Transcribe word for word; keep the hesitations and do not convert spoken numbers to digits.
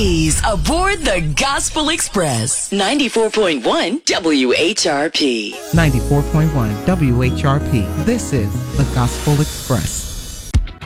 Ladies, aboard the Gospel Express. ninety-four point one W H R P. ninety-four point one W H R P. This is the Gospel Express.